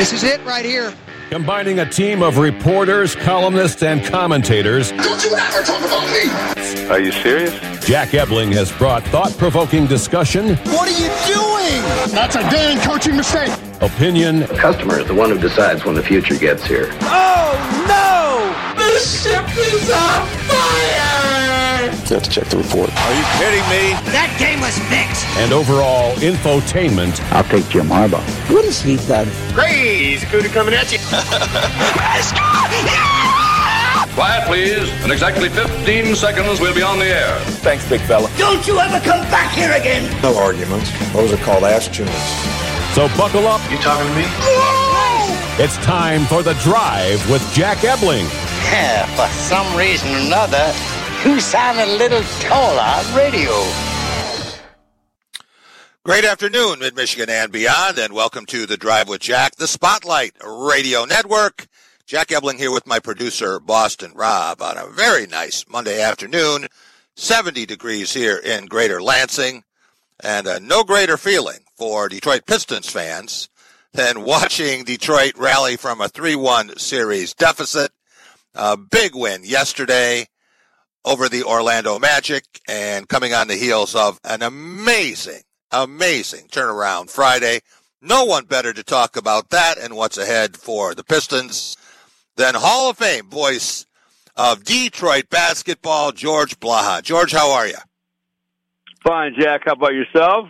This is it right here. Combining a team of reporters, columnists, and commentators. Don't you ever talk about me! Are you serious? Jack Ebling has brought thought-provoking discussion. What are you doing? That's a damn coaching mistake! Opinion. The customer is the one who decides when the future gets here. Oh, no! The ship is on fire! You have to check the report. Are you kidding me? That game was fixed. And overall infotainment. I'll take Jim Harbaugh. What has he done? Crazy Cooter coming at you. Quiet, please. In exactly 15 seconds, we'll be on the air. Thanks, big fella. Don't you ever come back here again. No arguments. Those are called ass tunes. So buckle up. You talking to me? It's time for The Drive with Jack Ebling. Yeah, for some reason or another, you sound a little taller on radio. Great afternoon, Mid-Michigan and beyond, and welcome to The Drive with Jack, the Spotlight Radio Network. Jack Ebling here with my producer, Boston Rob, on a very nice Monday afternoon, 70 degrees here in Greater Lansing, and no greater feeling for Detroit Pistons fans than watching Detroit rally from a 3-1 series deficit. A big win yesterday over the Orlando Magic, and coming on the heels of an amazing turnaround Friday. No one better to talk about that and what's ahead for the Pistons than Hall of Fame voice of Detroit basketball, George Blaha. George, how are you? Fine, Jack. How about yourself?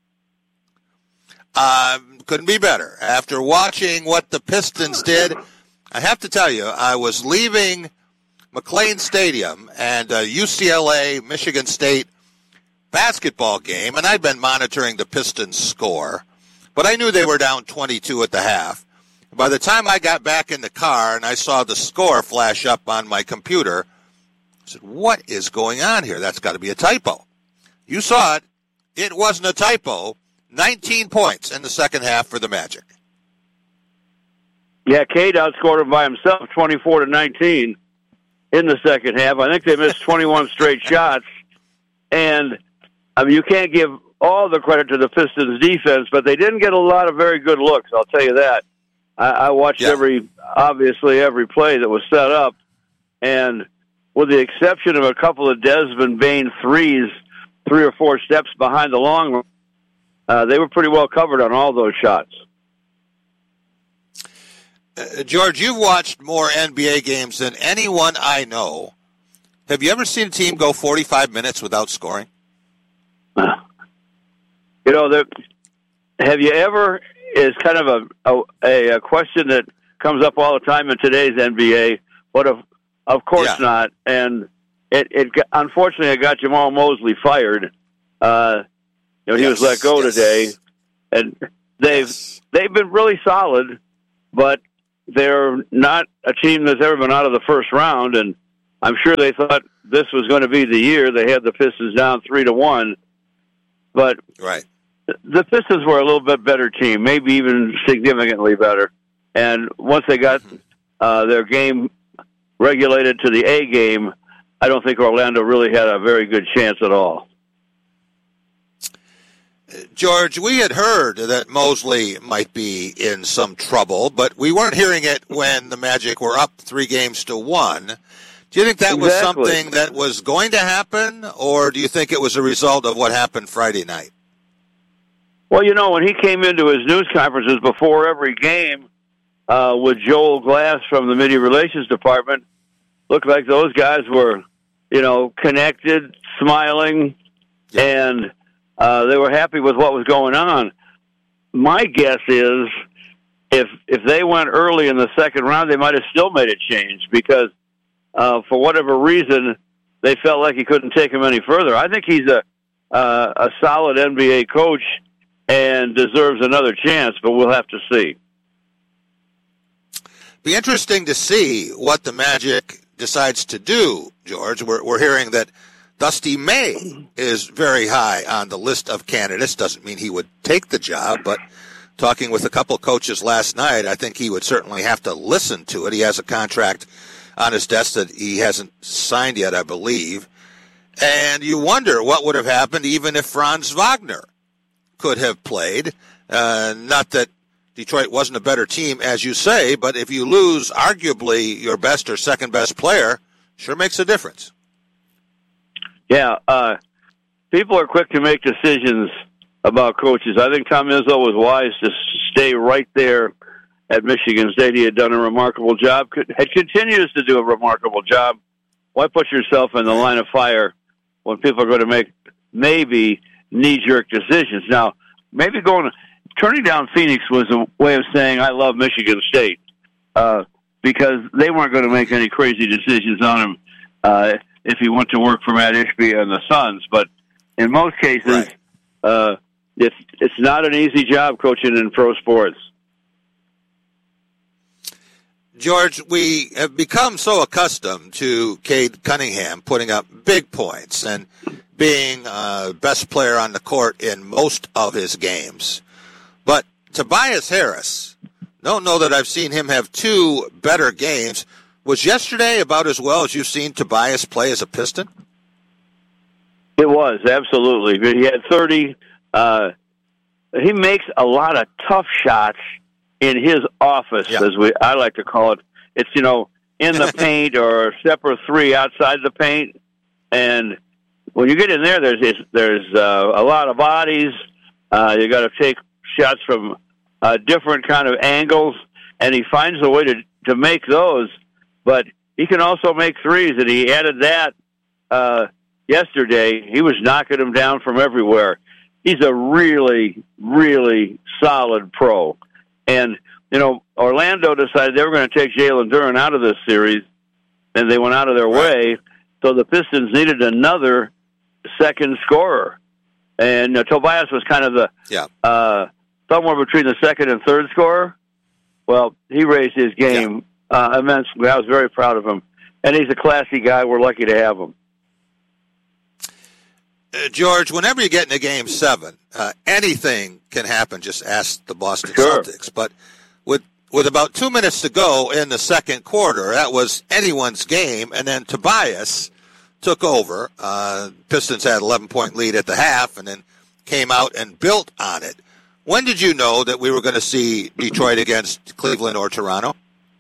Couldn't be better. After watching what the Pistons did, I have to tell you, I was leaving McLean Stadium and UCLA, Michigan State basketball game, and I'd been monitoring the Pistons score, but I knew they were down 22 at the half. By the time I got back in the car and I saw the score flash up on my computer, I said, what is going on here? That's got to be a typo. You saw it. It wasn't a typo. 19 points in the second half for the Magic. Yeah, Cade outscored him by himself, 24-19 in the second half. I think they missed 21 straight shots. And, I mean, you can't give all the credit to the Pistons' defense, but they didn't get a lot of very good looks, I'll tell you that. I watched every play that was set up, and with the exception of a couple of Desmond Bane threes, 3 or 4 steps behind the long run, they were pretty well covered on all those shots. George, you've watched more NBA games than anyone I know. Have you ever seen a team go 45 minutes without scoring? You know, have you ever, is kind of a question that comes up all the time in today's NBA, but of course not. And it unfortunately, it got Jamal Mosley fired. He was let go today. And they've been really solid, but they're not a team that's ever been out of the first round, and I'm sure they thought this was going to be the year. They had the Pistons down 3-1, but the Pistons were a little bit better team, maybe even significantly better. And once they got their game regulated to the A game, I don't think Orlando really had a very good chance at all. George, we had heard that Mosley might be in some trouble, but we weren't hearing it when the Magic were up 3-1. Do you think that was something that was going to happen, or do you think it was a result of what happened Friday night? Well, you know, when he came into his news conferences before every game with Joel Glass from the Media Relations Department, looked like those guys were, connected, smiling, and they were happy with what was going on. My guess is if they went early in the second round, they might have still made a change because for whatever reason, they felt like he couldn't take him any further. I think he's a solid NBA coach and deserves another chance, but we'll have to see. Be interesting to see what the Magic decides to do, George. We're hearing that Dusty May is very high on the list of candidates. Doesn't mean he would take the job, but talking with a couple coaches last night, I think he would certainly have to listen to it. He has a contract on his desk that he hasn't signed yet, I believe. And you wonder what would have happened even if Franz Wagner could have played. Not that Detroit wasn't a better team, as you say, but if you lose arguably your best or second best player, sure makes a difference. Yeah, people are quick to make decisions about coaches. I think Tom Izzo was wise to stay right there at Michigan State. He had done a remarkable job, continues to do a remarkable job. Why put yourself in the line of fire when people are going to make maybe knee-jerk decisions? Now, maybe turning down Phoenix was a way of saying I love Michigan State because they weren't going to make any crazy decisions on him if he went to work for Matt Ishbia and the Suns. But in most cases, it's not an easy job coaching in pro sports. George, we have become so accustomed to Cade Cunningham putting up big points and being best player on the court in most of his games. But Tobias Harris, don't know that I've seen him have two better games. Was yesterday about as well as you've seen Tobias play as a Piston? It was, absolutely. He had 30. He makes a lot of tough shots in his office, as I like to call it. It's, in the paint or a step or three outside the paint. And when you get in there, there's a lot of bodies. You got to take shots from different kind of angles, and he finds a way to make those. But he can also make threes, and he added that yesterday. He was knocking them down from everywhere. He's a really, really solid pro. And, Orlando decided they were going to take Jalen Duren out of this series, and they went out of their way. So the Pistons needed another second scorer. And Tobias was kind of the somewhere between the second and third scorer. Well, he raised his game immensely. I was very proud of him. And he's a classy guy. We're lucky to have him. George, whenever you get into Game 7, anything can happen. Just ask the Boston Celtics. But with about 2 minutes to go in the second quarter, that was anyone's game. And then Tobias took over. Pistons had 11-point lead at the half and then came out and built on it. When did you know that we were going to see Detroit against Cleveland or Toronto?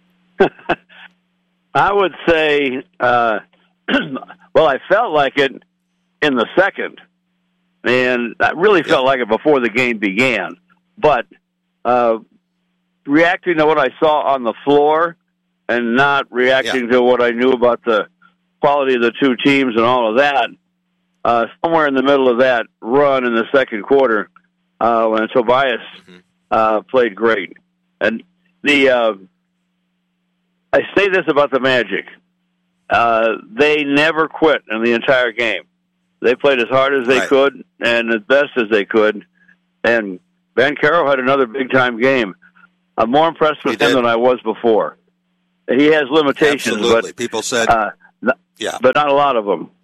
I would say, I felt like it in the second, and I really felt like it before the game began. But reacting to what I saw on the floor and not reacting to what I knew about the quality of the two teams and all of that, somewhere in the middle of that run in the second quarter, when Tobias played great. And I say this about the Magic. They never quit in the entire game. They played as hard as they could and as best as they could. And Banchero had another big-time game. I'm more impressed with him than I was before. He has limitations, but people said, but not a lot of them.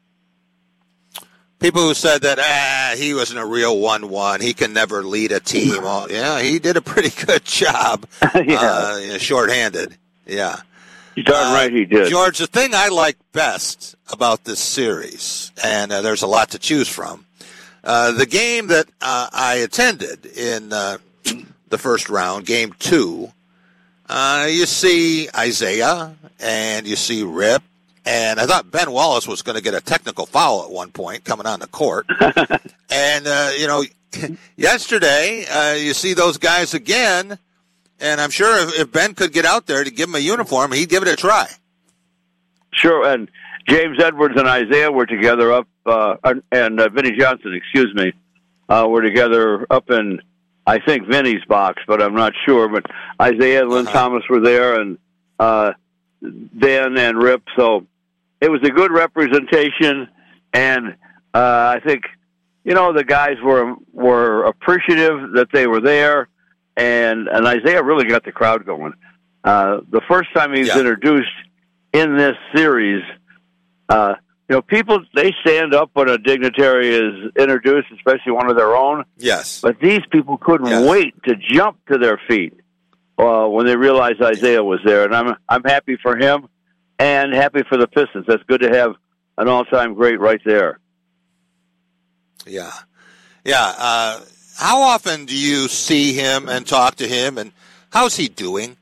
People who said that he wasn't a real 1-1, he can never lead a team. He did a pretty good job, shorthanded. Yeah. You're darn right he did. George, the thing I like best about this series, and there's a lot to choose from, the game that I attended in the first round, Game 2, you see Isaiah and you see Rip, and I thought Ben Wallace was going to get a technical foul at one point coming on the court. And, yesterday you see those guys again, and I'm sure if Ben could get out there to give him a uniform, he'd give it a try. Sure, and James Edwards and Isaiah were together up, and Vinnie Johnson, were together up in, I think, Vinny's box, but I'm not sure. But Isaiah and Lynn Thomas were there, and Ben and Rip, so it was a good representation, and I think, the guys were appreciative that they were there. And Isaiah really got the crowd going. The first time he was introduced in this series, people, they stand up when a dignitary is introduced, especially one of their own. Yes. But these people couldn't wait to jump to their feet when they realized Isaiah was there. And I'm happy for him and happy for the Pistons. That's good to have an all-time great right there. Yeah. Yeah. how often do you see him and talk to him, and how's he doing?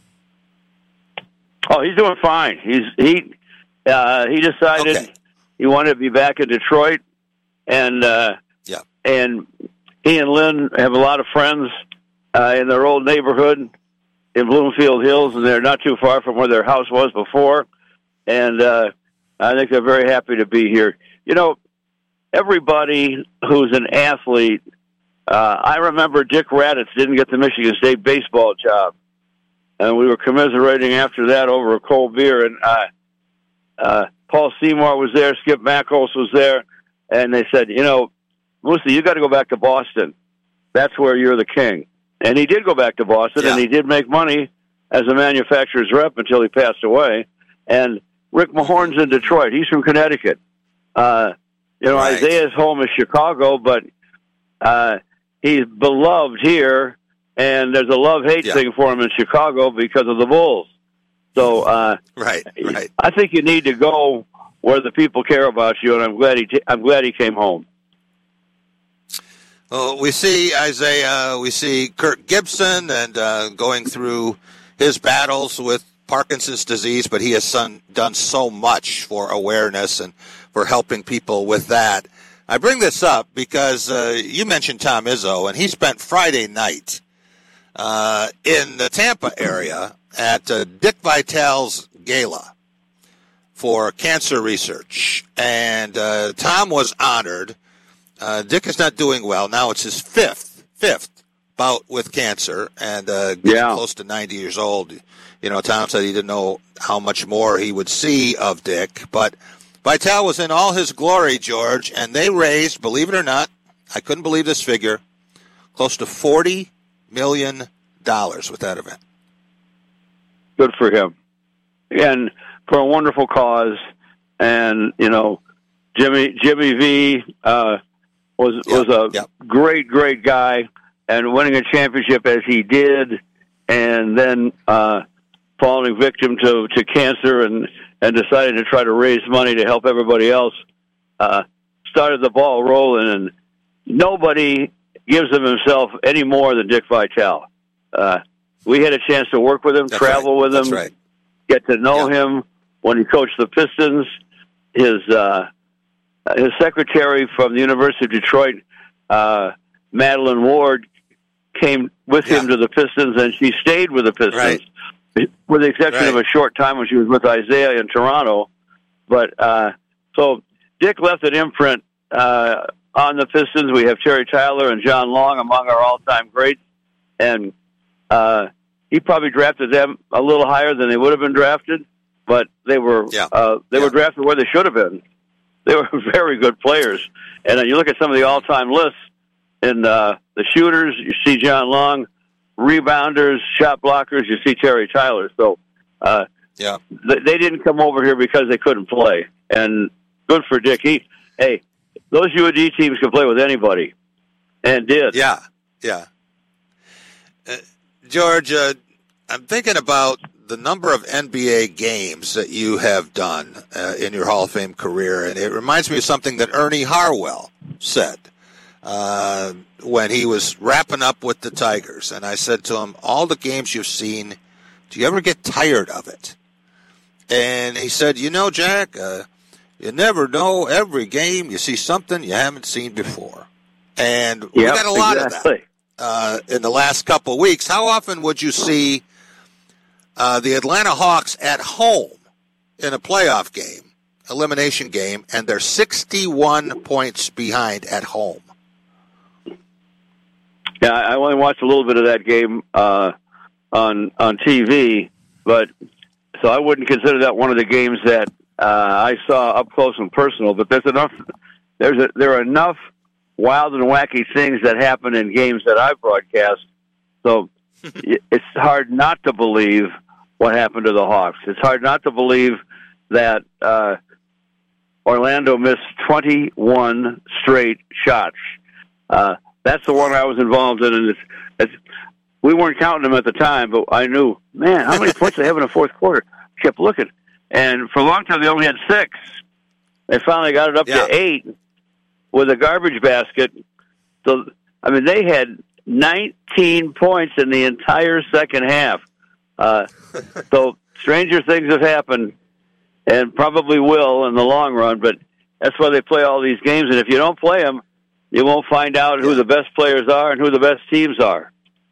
Oh, he's doing fine. He decided he wanted to be back in Detroit, and and he and Lynn have a lot of friends in their old neighborhood in Bloomfield Hills, and they're not too far from where their house was before. And I think they're very happy to be here. You know, everybody who's an athlete, I remember Dick Raditz didn't get the Michigan State baseball job, and we were commiserating after that over a cold beer. And Paul Seymour was there, Skip Mackles was there, and they said, you know, Moosey, you got to go back to Boston. That's where you're the king. And he did go back to Boston, and he did make money as a manufacturer's rep until he passed away. And Rick Mahorn's in Detroit. He's from Connecticut. Isaiah's home is Chicago, but he's beloved here, and there's a love-hate thing for him in Chicago because of the Bulls. So right. I think you need to go where the people care about you, and I'm glad he came home. Well, we see Isaiah, we see Kirk Gibson, and going through his battles with Parkinson's disease, but he has done so much for awareness and for helping people with that. I bring this up because you mentioned Tom Izzo, and he spent Friday night in the Tampa area at Dick Vitale's gala for cancer research, and Tom was honored. Dick is not doing well. Now it's his fifth bout with cancer, and getting close to 90 years old. You know, Tom said he didn't know how much more he would see of Dick, but Vitale was in all his glory, George, and they raised, believe it or not, I couldn't believe this figure, close to $40 million with that event. Good for him. And for a wonderful cause. And, you know, Jimmy V was a great guy, and winning a championship as he did, and then falling victim to cancer and deciding to try to raise money to help everybody else, started the ball rolling, and nobody gives him himself any more than Dick Vitale. We had a chance to work with him, travel with him, get to know him when he coached the Pistons. His secretary from the University of Detroit, Madeline Ward, came with him to the Pistons, and she stayed with the Pistons, with the exception of a short time when she was with Isaiah in Toronto. But so Dick left an imprint on the Pistons. We have Terry Tyler and John Long among our all-time greats, and he probably drafted them a little higher than they would have been drafted, but they were were drafted where they should have been. They were very good players. And then you look at some of the all-time lists, in the shooters, you see John Long, rebounders, shot blockers, you see Terry Tyler. So they didn't come over here because they couldn't play. And good for Dick. Those UAD teams can play with anybody, and did. Yeah. George, I'm thinking about the number of NBA games that you have done in your Hall of Fame career, and it reminds me of something that Ernie Harwell said when he was wrapping up with the Tigers. And I said to him, all the games you've seen, do you ever get tired of it? And he said, you know, Jack, you never know. Every game you see something you haven't seen before. And we got a lot of that in the last couple of weeks. How often would you see the Atlanta Hawks at home in a playoff game, elimination game, and they're 61 points behind at home? Yeah, I only watched a little bit of that game on TV, but so I wouldn't consider that one of the games that I saw up close and personal. But there are enough wild and wacky things that happen in games that I broadcast. So it's hard not to believe what happened to the Hawks. It's hard not to believe that Orlando missed 21 straight shots. That's the one I was involved in, and we weren't counting them at the time, but I knew, man, how many points they have in the fourth quarter? Kept looking, and for a long time they only had 6. They finally got it up to 8 with a garbage basket. So I mean, they had 19 points in the entire second half. So stranger things have happened, and probably will in the long run, but that's why they play all these games, and if you don't play them, you won't find out who the best players are and who the best teams are.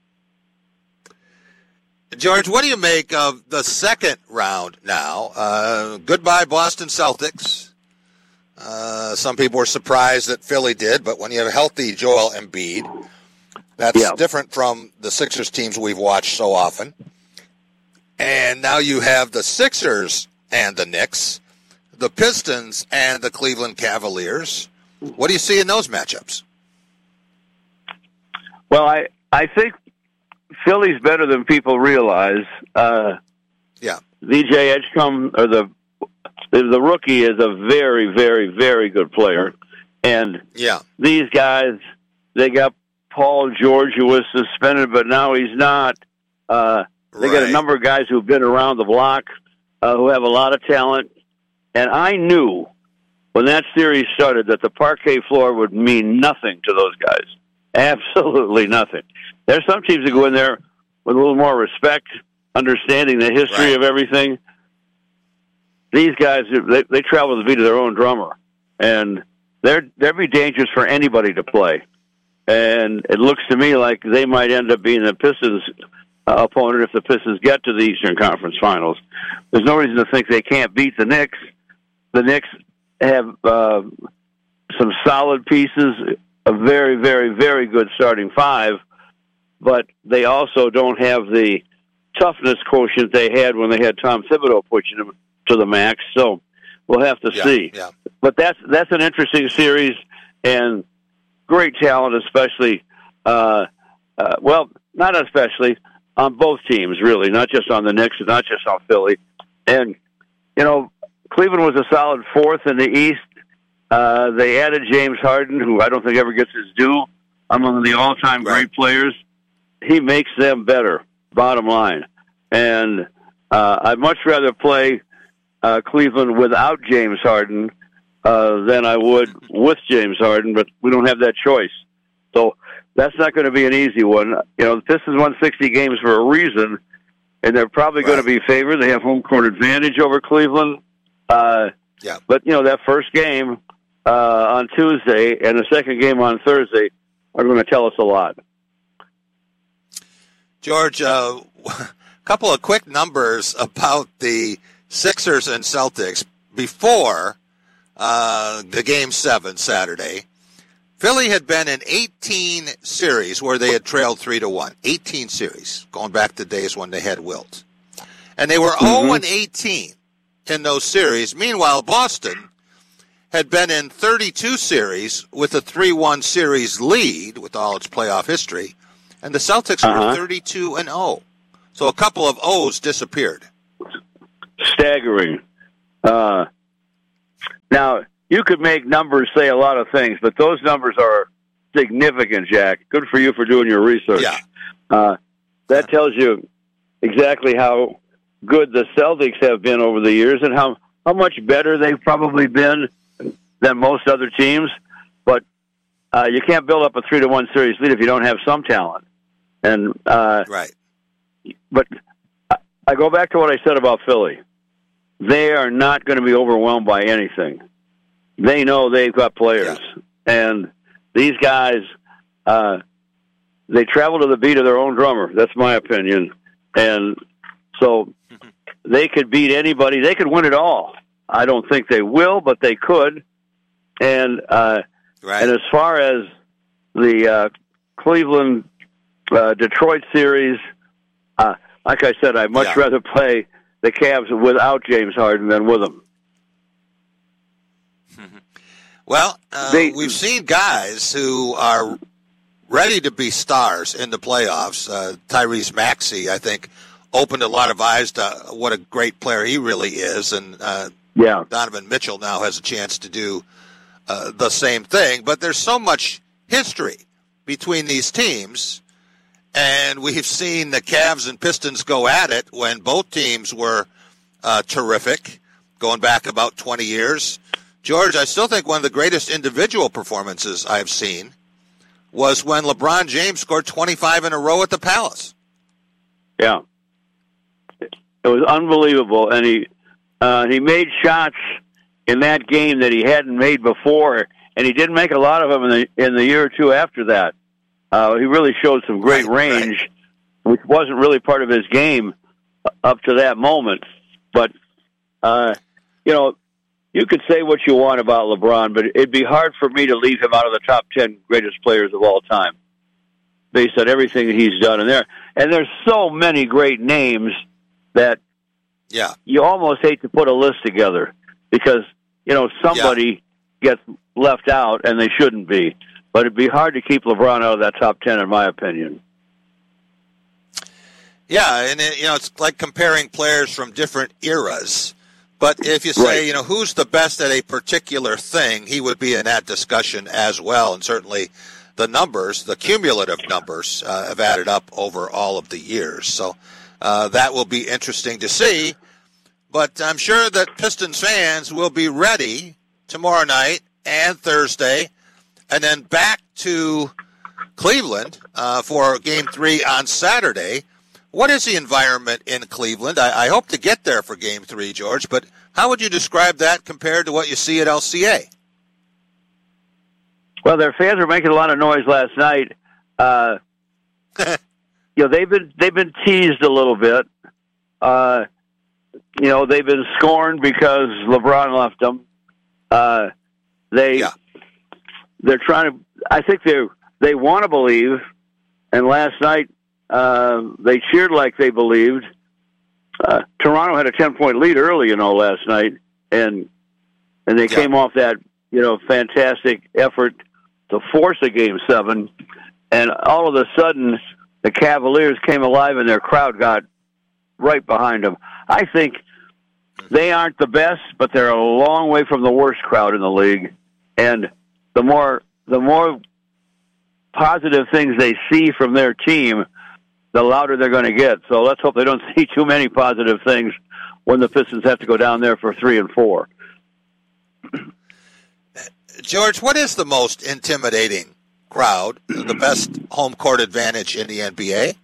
George, what do you make of the second round now? Goodbye, Boston Celtics. Some people were surprised that Philly did, but when you have a healthy Joel Embiid, that's different from the Sixers teams we've watched so often. And now you have the Sixers and the Knicks, the Pistons and the Cleveland Cavaliers. What do you see in those matchups? Well, I think Philly's better than people realize. VJ Edgecombe, or the rookie, is a very, very, very good player. And these guys, they got Paul George, who was suspended, but now he's not. They got a number of guys who've been around the block, who have a lot of talent. And I knew when that series started that the parquet floor would mean nothing to those guys. Absolutely nothing. There's some teams that go in there with a little more respect, understanding the history of everything. These guys, they travel to the beat of their own drummer. And they'd be dangerous for anybody to play. And it looks to me like they might end up being the Pistons' opponent if the Pistons get to the Eastern Conference Finals. There's no reason to think they can't beat the Knicks. The Knicks have some solid pieces, a very, very, very good starting five, but they also don't have the toughness quotient they had when they had Tom Thibodeau pushing them to the max. So we'll have to see. Yeah. But that's an interesting series and great talent, especially. Well, not especially on both teams, really, not just on the Knicks and not just on Philly. And Cleveland was a solid fourth in the East. They added James Harden, who I don't think ever gets his due, among the all-time great players. He makes them better, bottom line. And I'd much rather play Cleveland without James Harden than I would with James Harden, but we don't have that choice. So that's not going to be an easy one. The Pistons won 60 games for a reason, and they're probably going to be favored. They have home court advantage over Cleveland. But, that first game on Tuesday and the second game on Thursday are going to tell us a lot. George, a couple of quick numbers about the Sixers and Celtics before the Game 7 Saturday. Philly had been in 18 series where they had trailed 3-1. 18 series, going back to days when they had Wilt. And they were 0-18 in those series. Meanwhile, Boston had been in 32 series with a 3-1 series lead with all its playoff history. And the Celtics were 32-0. So a couple of O's disappeared. Staggering. Now, you could make numbers say a lot of things, but those numbers are significant, Jack. Good for you for doing your research. Yeah. That tells you exactly how good the Celtics have been over the years and how much better they've probably been than most other teams. But you can't build up a 3-1 series lead if you don't have some talent. And But I go back to what I said about Philly. They are not going to be overwhelmed by anything. They know they've got players. And these guys, they travel to the beat of their own drummer. That's my opinion. And so they could beat anybody. They could win it all. I don't think they will, but they could. And and as far as the Cleveland Detroit series, like I said, I'd much rather play the Cavs without James Harden than with him. Well, we've seen guys who are ready to be stars in the playoffs. Tyrese Maxey, I think, opened a lot of eyes to what a great player he really is. And Donovan Mitchell now has a chance to do the same thing. But there's so much history between these teams. And we've seen the Cavs and Pistons go at it when both teams were terrific, going back about 20 years. George, I still think one of the greatest individual performances I've seen was when LeBron James scored 25 in a row at the Palace. Yeah. It was unbelievable, and he made shots in that game that he hadn't made before, and he didn't make a lot of them in the year or two after that. He really showed some great range, which wasn't really part of his game up to that moment. But, you could say what you want about LeBron, but it'd be hard for me to leave him out of the top 10 greatest players of all time based on everything that he's done. And there's so many great names that you almost hate to put a list together because, somebody gets left out and they shouldn't be. But it'd be hard to keep LeBron out of that top 10, in my opinion. Yeah, and it's like comparing players from different eras. But if you say, who's the best at a particular thing, he would be in that discussion as well. And certainly the cumulative numbers have added up over all of the years. So that will be interesting to see. But I'm sure that Pistons fans will be ready tomorrow night and Thursday, and then back to Cleveland for Game 3 on Saturday. What is the environment in Cleveland? I hope to get there for Game 3, George, but how would you describe that compared to what you see at LCA? Well, their fans were making a lot of noise last night. They've been teased a little bit. They've been scorned because LeBron left them. They're trying to. I think they want to believe. And last night they cheered like they believed. Toronto had a 10-point lead early, last night, and they came off that fantastic effort to force a Game 7, and all of a sudden the Cavaliers came alive and their crowd got right behind them. I think they aren't the best, but they're a long way from the worst crowd in the league. And the more positive things they see from their team, the louder they're going to get. So let's hope they don't see too many positive things when the Pistons have to go down there for 3 and 4. George, what is the most intimidating crowd, the best home court advantage in the NBA?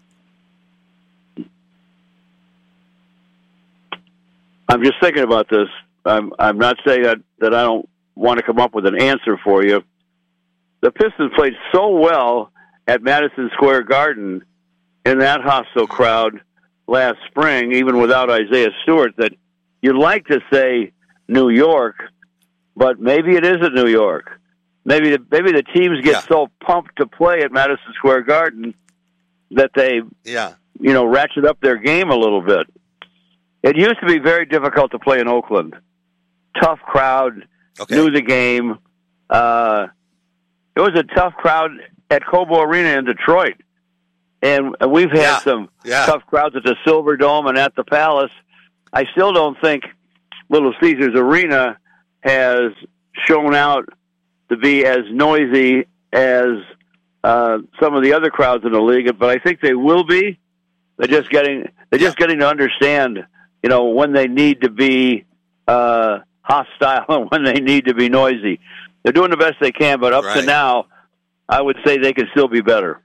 I'm just thinking about this. I'm not saying that I don't want to come up with an answer for you. The Pistons played so well at Madison Square Garden in that hostile crowd last spring, even without Isaiah Stewart, that you'd like to say New York, but maybe it isn't New York. Maybe the teams get so pumped to play at Madison Square Garden that they ratchet up their game a little bit. It used to be very difficult to play in Oakland. Tough crowd, knew the game. It was a tough crowd at Cobo Arena in Detroit. And we've had some tough crowds at the Silver Dome and at the Palace. I still don't think Little Caesars Arena has shown out to be as noisy as some of the other crowds in the league, but I think they will be. They're just getting to understand, when they need to be hostile and when they need to be noisy. They're doing the best they can, but up to now, I would say they can still be better.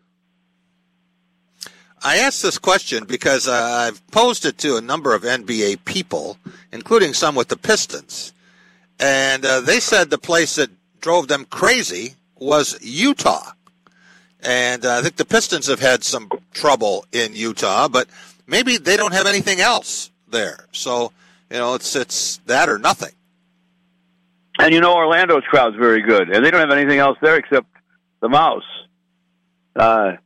I asked this question because I've posed it to a number of NBA people, including some with the Pistons, and they said the place that drove them crazy was Utah. And I think the Pistons have had some trouble in Utah, but maybe they don't have anything else there. So, it's that or nothing. And Orlando's crowd's very good, and they don't have anything else there except the Mouse. Right.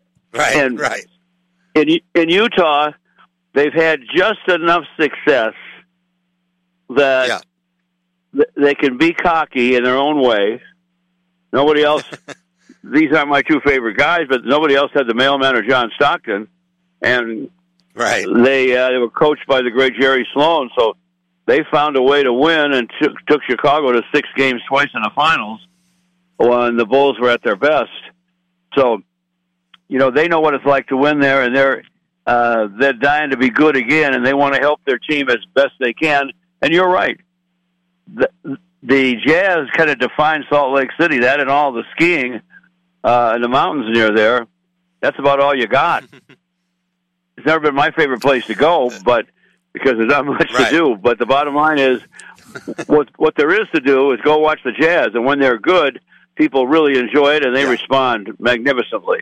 In Utah, they've had just enough success that they can be cocky in their own way. Nobody else, these aren't my two favorite guys, but nobody else had the mailman or John Stockton. And they were coached by the great Jerry Sloan, so they found a way to win and took Chicago to 6 games twice in the finals when the Bulls were at their best. So, they know what it's like to win there, and they're dying to be good again, and they want to help their team as best they can. And you're right. The Jazz kind of defined Salt Lake City, that and all the skiing. in the mountains near there, that's about all you got. It's never been my favorite place to go, but because there's not much to do. But the bottom line is, what there is to do is go watch the Jazz, and when they're good, people really enjoy it, and they respond magnificently.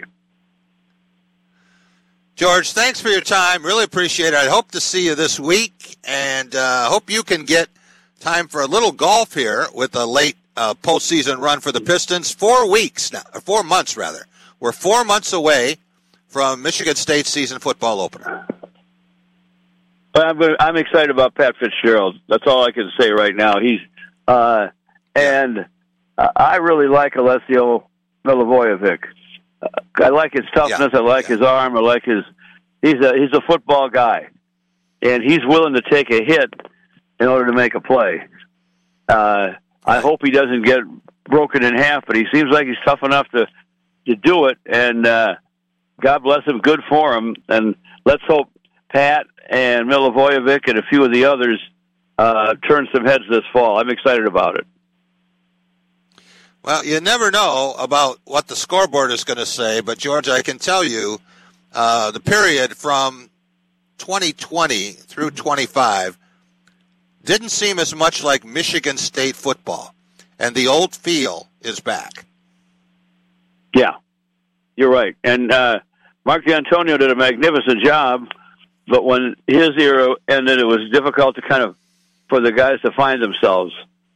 George, thanks for your time. Really appreciate it. I hope to see you this week, and hope you can get time for a little golf here with a late postseason run for the Pistons. 4 weeks now, or 4 months rather. We're 4 months away from Michigan State's season football opener. I'm excited about Pat Fitzgerald. That's all I can say right now. He's and I really like Alessio Milivojevic. I like his toughness. I like his arm. I like his. He's a football guy, and he's willing to take a hit in order to make a play. I hope he doesn't get broken in half, but he seems like he's tough enough to do it. And God bless him. Good for him. And let's hope Pat and Milivojevic and a few of the others turn some heads this fall. I'm excited about it. Well, you never know about what the scoreboard is going to say, but, George, I can tell you the period from 2020 through 25 didn't seem as much like Michigan State football, and the old feel is back. Yeah, you're right. And Mark D'Antonio did a magnificent job, but when his era ended, it was difficult to for the guys to find themselves.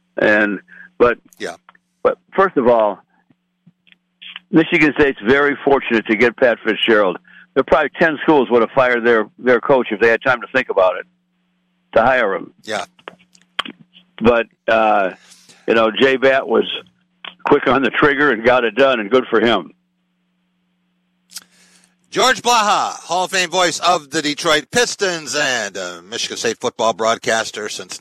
But first of all, Michigan State's very fortunate to get Pat Fitzgerald. There are probably 10 schools would have fired their coach if they had time to think about it, to hire him. Yeah. But, Jay Batt was quick on the trigger and got it done, and good for him. George Blaha, Hall of Fame voice of the Detroit Pistons and Michigan State football broadcaster since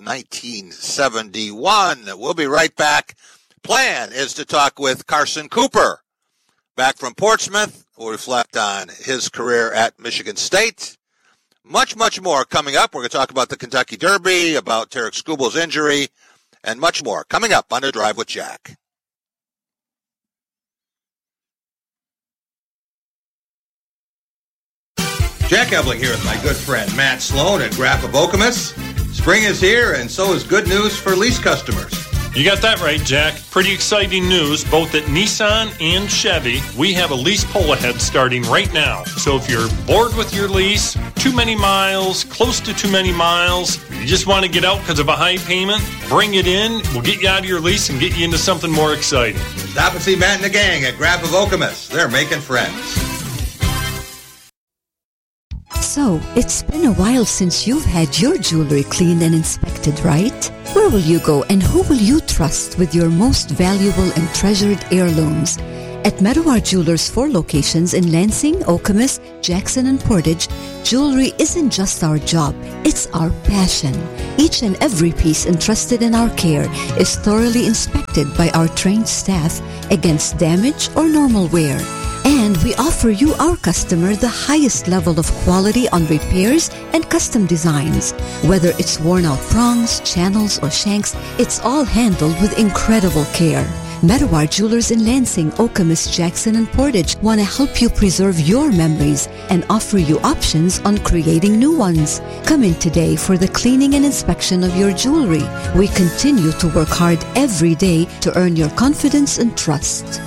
1971. We'll be right back. Plan is to talk with Carson Cooper, back from Portsmouth. We'll reflect on his career at Michigan State. Much, much more coming up. We're going to talk about the Kentucky Derby, about Tarek Skubal's injury, and much more coming up on The Drive with Jack. Jack Ebling here with my good friend Matt Sloan at Graf of Okemos. Spring is here, and so is good news for lease customers. You got that right, Jack. Pretty exciting news, both at Nissan and Chevy. We have a lease pull-ahead starting right now. So if you're bored with your lease, too many miles, close to too many miles, you just want to get out because of a high payment, bring it in. We'll get you out of your lease and get you into something more exciting. Stop and see Matt and the gang at Graf of Okemos. They're making friends. So, it's been a while since you've had your jewelry cleaned and inspected, right? Where will you go and who will you trust with your most valuable and treasured heirlooms? At Meadowar Jewelers' 4 locations in Lansing, Okemos, Jackson, and Portage, jewelry isn't just our job, it's our passion. Each and every piece entrusted in our care is thoroughly inspected by our trained staff against damage or normal wear. And we offer you, our customer, the highest level of quality on repairs and custom designs. Whether it's worn out prongs, channels, or shanks, it's all handled with incredible care. Meadowar Jewelers in Lansing, Okemos, Jackson, and Portage want to help you preserve your memories and offer you options on creating new ones. Come in today for the cleaning and inspection of your jewelry. We continue to work hard every day to earn your confidence and trust.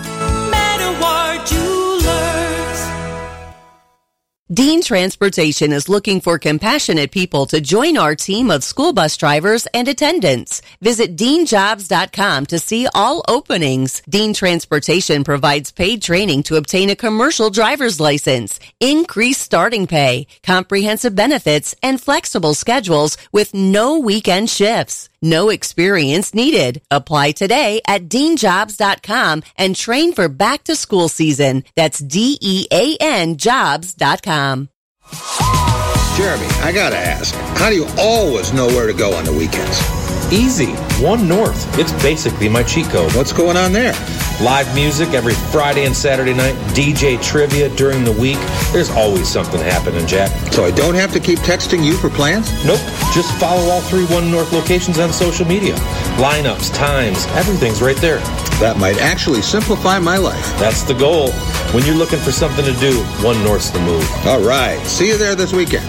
Dean Transportation is looking for compassionate people to join our team of school bus drivers and attendants. Visit DeanJobs.com to see all openings. Dean Transportation provides paid training to obtain a commercial driver's license, increased starting pay, comprehensive benefits, and flexible schedules with no weekend shifts. No experience needed. Apply today at DeanJobs.com and train for back-to-school season. That's DEAN Jobs.com. Jeremy, I gotta ask, how do you always know where to go on the weekends? Easy. One North. It's basically my cheat code. What's going on there? Live music every Friday and Saturday night, DJ trivia during the week. There's always something happening, Jack. So I don't have to keep texting you for plans? Nope. Just follow all 3 One North locations on social media. Lineups, times, everything's right there. That might actually simplify my life. That's the goal. When you're looking for something to do, One North's the move. All right. See you there this weekend.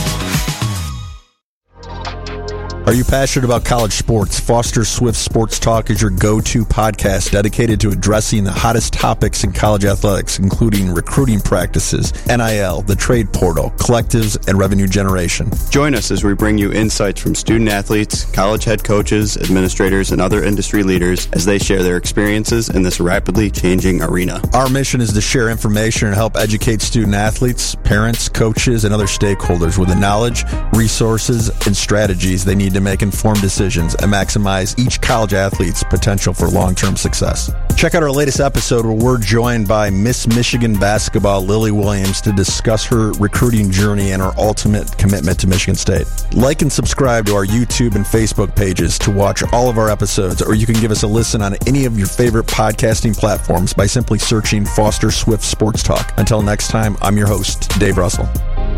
Are you passionate about college sports? Foster Swift Sports Talk is your go-to podcast dedicated to addressing the hottest topics in college athletics, including recruiting practices, NIL, the trade portal, collectives, and revenue generation. Join us as we bring you insights from student athletes, college head coaches, administrators, and other industry leaders as they share their experiences in this rapidly changing arena. Our mission is to share information and help educate student athletes, parents, coaches, and other stakeholders with the knowledge, resources, and strategies they need to make informed decisions and maximize each college athlete's potential for long-term success. Check out our latest episode where we're joined by Miss Michigan basketball Lily Williams to discuss her recruiting journey and her ultimate commitment to Michigan State. Like and subscribe to our YouTube and Facebook pages to watch all of our episodes, or you can give us a listen on any of your favorite podcasting platforms by simply searching Foster Swift Sports Talk. Until next time, I'm your host, Dave Russell.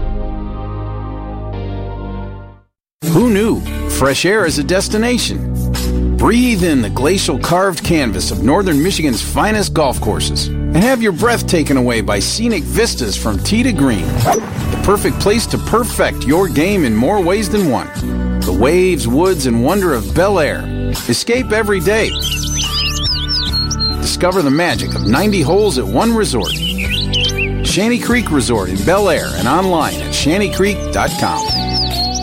Who knew? Fresh air is a destination. Breathe in the glacial carved canvas of northern Michigan's finest golf courses and have your breath taken away by scenic vistas from tee to green. The perfect place to perfect your game in more ways than one. The waves, woods, and wonder of Bel Air. Escape every day. Discover the magic of 90 holes at one resort. Shanty Creek Resort in Bel Air and online at shantycreek.com.